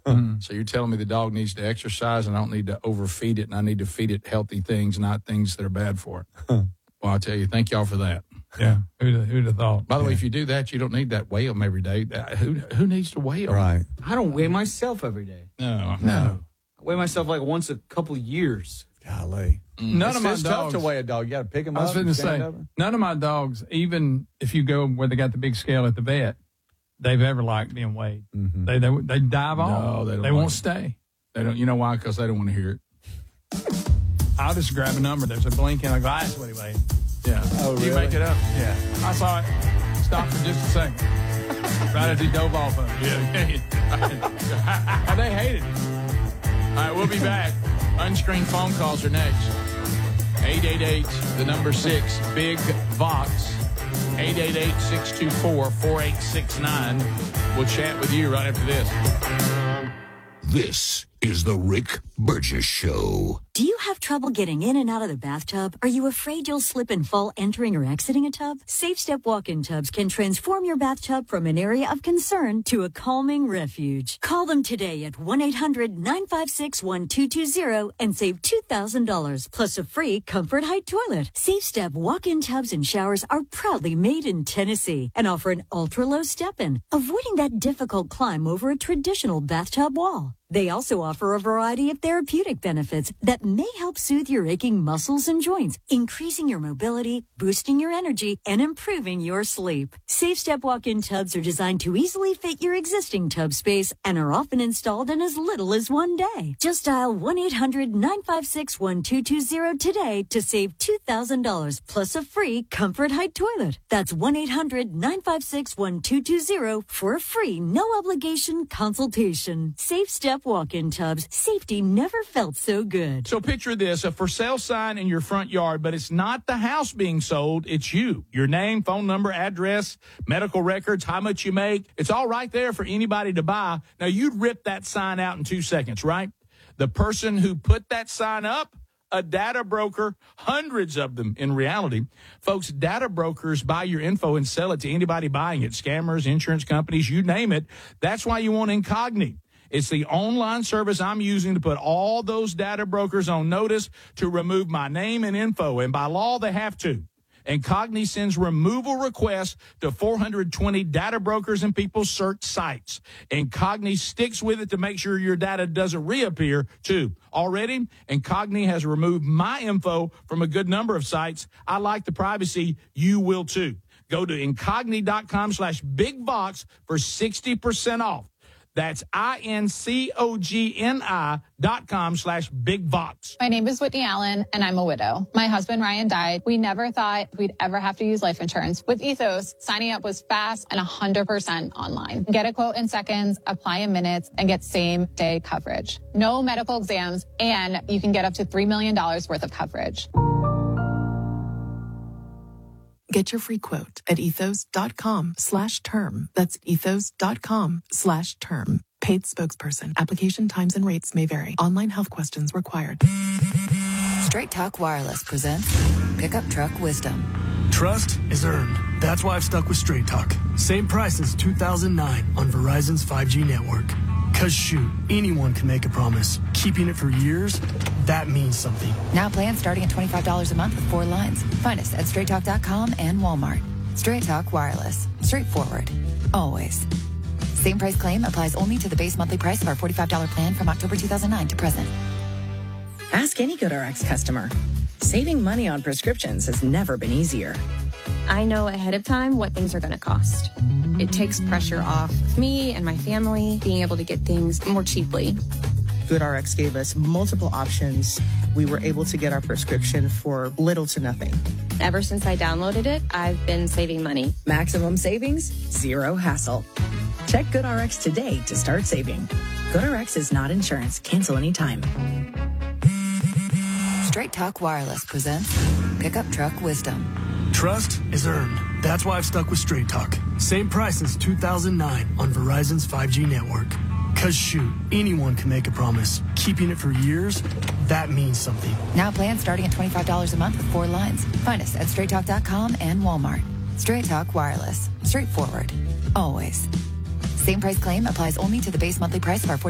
So you're telling me the dog needs to exercise and I don't need to overfeed it, and I need to feed it healthy things, not things that are bad for it. Well, I'll tell you, thank y'all for that. Yeah, who'd have thought? By the way, if you do that, you don't need that weigh them every day. Who needs to weigh them? Right. I don't weigh myself every day. No. I weigh myself like once a couple years. Golly. None of my It's dogs. tough to weigh a dog. You got to pick them I up. was going to say, none of my dogs, even if you go where they got the big scale at the vet, they've ever liked being weighed. Mm-hmm. They dive off. No, they don't. They won't stay. They don't. You know why? Because they don't want to hear it. I'll just grab a number. There's a blink and I go, that's what he weighed. Yeah. Oh, You really? make it up. Yeah. I saw it. Stop for just a second. Right as he dove off of it. Yeah. And they hated it. All right, we'll be back. Unscreened phone calls are next. 888, the number 6, Big Vox. 888-624-4869. We'll chat with you right after this. This is the Rick Burgess Show. Do you have trouble getting in and out of the bathtub? Are you afraid you'll slip and fall entering or exiting a tub? Safe Step walk-in tubs can transform your bathtub from an area of concern to a calming refuge. Call them today at 1-800-956-1220 and save $2,000 plus a free Comfort Height toilet. Safe Step walk-in tubs and showers are proudly made in Tennessee and offer an ultra-low step-in, avoiding that difficult climb over a traditional bathtub wall. They also offer a variety of therapeutic benefits that may help soothe your aching muscles and joints, increasing your mobility, boosting your energy, and improving your sleep. Safe Step walk-in tubs are designed to easily fit your existing tub space and are often installed in as little as one day. Just dial 1-800-956-1220 today to save $2,000 plus a free Comfort Height toilet. That's 1-800-956-1220 for a free, no-obligation consultation. Safe Step walk-in tubs. Safety never felt so good. So picture this, a for sale sign in your front yard, but it's not the house being sold, it's you. Your name, phone number, address, medical records, how much you make. It's all right there for anybody to buy. Now, you'd rip that sign out in 2 seconds, right? The person who put that sign up, a data broker, hundreds of them in reality. Folks, data brokers buy your info and sell it to anybody buying it, scammers, insurance companies, you name it. That's why you want Incogni. It's the online service I'm using to put all those data brokers on notice to remove my name and info, and by law, they have to. Incogni sends removal requests to 420 data brokers and people's search sites. Incogni sticks with it to make sure your data doesn't reappear, too. Already, Incogni has removed my info from a good number of sites. I like the privacy. You will, too. Go to Incogni.com/BigVox for 60% off. That's INCOGNI.com/BigVox. My name is Whitney Allen, and I'm a widow. My husband, Ryan, died. We never thought we'd ever have to use life insurance. With Ethos, signing up was fast and 100% online. Get a quote in seconds, apply in minutes, and get same-day coverage. No medical exams, and you can get up to $3 million worth of coverage. Get your free quote at ethos.com/term. That's ethos.com/term. Paid spokesperson. Application times and rates may vary. Online health questions required. Straight Talk Wireless presents Pickup Truck Wisdom. Trust is earned. That's why I've stuck with Straight Talk. Same price as 2009 on Verizon's 5G network. Cause shoot, anyone can make a promise. Keeping it for years, that means something. Now plans starting at $25 a month with 4 lines. Find us at straighttalk.com and Walmart. Straight Talk Wireless. Straightforward. Always. Same price claim applies only to the base monthly price of our $45 plan from October 2009 to present. Ask any GoodRx customer. Saving money on prescriptions has never been easier. I know ahead of time what things are going to cost. It takes pressure off me and my family being able to get things more cheaply. GoodRx gave us multiple options. We were able to get our prescription for little to nothing. Ever since I downloaded it, I've been saving money. Maximum savings, zero hassle. Check GoodRx today to start saving. GoodRx is not insurance. Cancel anytime. Straight Talk Wireless presents Pickup Truck Wisdom. Trust is earned. That's why I've stuck with Straight Talk. Same price as 2009 on Verizon's 5G network. Cause shoot, anyone can make a promise. Keeping it for years, that means something. Now plans starting at $25 a month with 4 lines. Find us at straighttalk.com and Walmart. Straight Talk Wireless. Straightforward. Always. Same price claim applies only to the base monthly price of our